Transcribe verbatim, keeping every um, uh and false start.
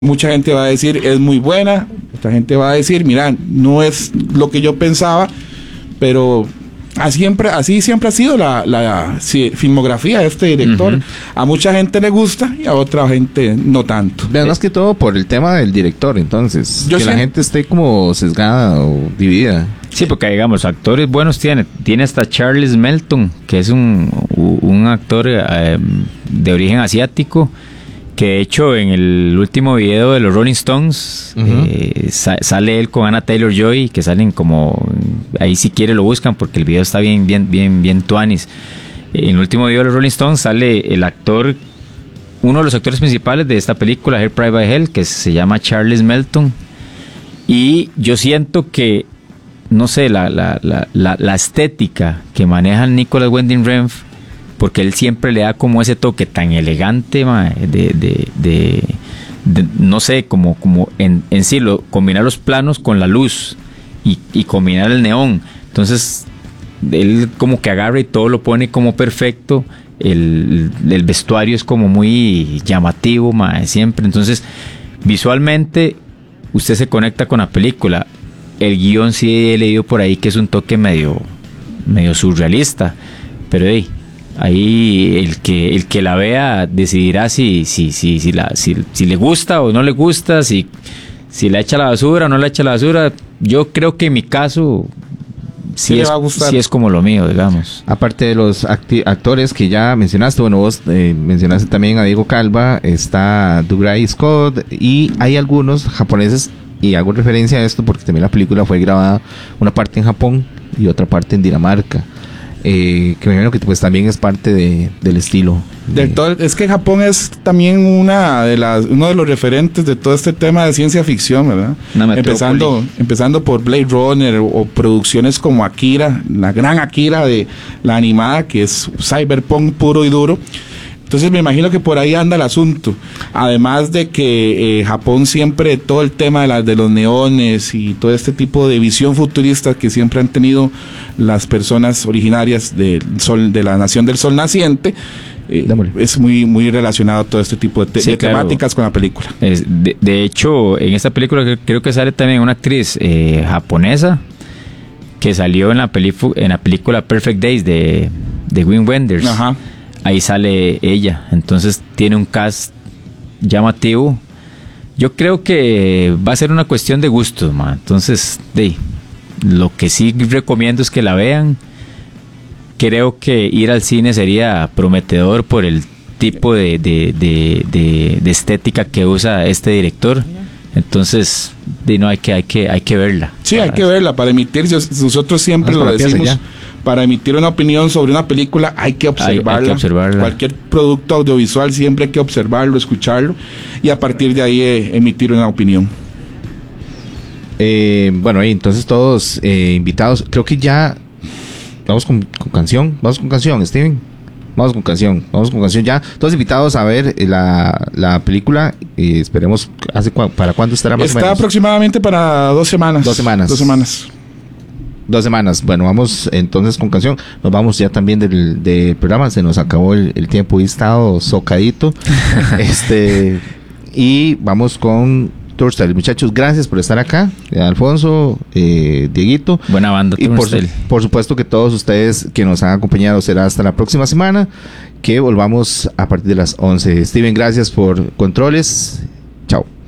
Mucha gente va a decir es muy buena, otra gente va a decir, mira, no es lo que yo pensaba, pero así siempre, así siempre ha sido la, la sí, filmografía de este director. Uh-huh. A mucha gente le gusta y a otra gente no tanto. Vean, más que todo por el tema del director, entonces, yo que sé. la gente esté como sesgada o dividida. Sí, porque digamos, actores buenos tiene. Tiene hasta Charles Melton, que es un, un actor eh, de origen asiático, que de hecho en el último video de los Rolling Stones uh-huh. eh, sa- sale él con Anna Taylor-Joy, que salen como, ahí si quiere lo buscan porque el video está bien, bien, bien, bien tuanis. En el último video de los Rolling Stones sale el actor, uno de los actores principales de esta película, Hair Private Hell, que se llama Charles Melton, y yo siento que no sé, la, la, la, la, la estética que maneja Nicolas Winding Refn, porque él siempre le da como ese toque tan elegante, ma, de, de, de, de, no sé, como, como en, en sí, lo, combinar los planos con la luz y, y combinar el neón. Entonces, él como que agarra y todo lo pone como perfecto. El, el vestuario es como muy llamativo, ma, siempre. Entonces, visualmente, usted se conecta con la película. El guión sí he leído por ahí que es un toque medio, medio surrealista, pero hey, ahí el que el que la vea decidirá si si si si la si, si le gusta o no le gusta, si si la echa a la basura o no la echa a la basura. Yo creo que en mi caso sí, sí, es, sí es como lo mío, digamos. Aparte de los acti- actores que ya mencionaste, bueno, vos eh, mencionaste también a Diego Calva, está Dougray Scott y hay algunos japoneses. Y hago referencia a esto porque también la película fue grabada una parte en Japón y otra parte en Dinamarca, eh, que me imagino que pues también es parte de, del estilo de... Del todo, es que Japón es también una de las uno de los referentes de todo este tema de ciencia ficción, ¿verdad? Empezando, empezando por Blade Runner o, o producciones como Akira, la gran Akira de la animada, que es cyberpunk puro y duro. Entonces me imagino que por ahí anda el asunto. Además de que eh, Japón siempre, todo el tema de, la, de los neones y todo este tipo de visión futurista que siempre han tenido las personas originarias del sol, de la nación del sol naciente, eh, es muy muy relacionado a todo este tipo de, te- sí, de claro. temáticas con la película. Es, de, de hecho, en esta película creo que sale también una actriz eh, japonesa que salió en la, pelifu- en la película Perfect Days de, de Wim Wenders. Ajá. Ahí sale ella, entonces tiene un cast llamativo. Yo creo que va a ser una cuestión de gustos, man. Entonces, de, lo que sí recomiendo es que la vean. Creo que ir al cine sería prometedor por el tipo de, de, de, de, de estética que usa este director. Entonces, de, no hay que hay que hay que verla. Sí, hay que verla para emitir. Nosotros siempre lo decimos. Para emitir una opinión sobre una película hay que observarla. Hay, hay que observarla. Cualquier producto audiovisual siempre hay que observarlo, escucharlo y a partir de ahí eh, emitir una opinión. Eh, bueno, entonces todos eh, invitados. Creo que ya vamos con, con canción. Vamos con canción, Steven. Vamos con canción. Vamos con canción ya. Todos invitados a ver la, la película. Eh, esperemos. Hace cua- ¿Para cuándo estará más Está o menos? aproximadamente para dos semanas. Dos semanas. Dos semanas. Dos semanas. Bueno, vamos entonces con canción. Nos vamos ya también del, del programa. Se nos acabó el, el tiempo y he estado socadito. este y vamos con Turnstile. Muchachos, gracias por estar acá. Eh, Alfonso, eh, Dieguito. Buena banda, y por, su, Turnstile. por supuesto que todos ustedes que nos han acompañado será hasta la próxima semana. Que volvamos a partir de las once. Steven, gracias por controles. Chao.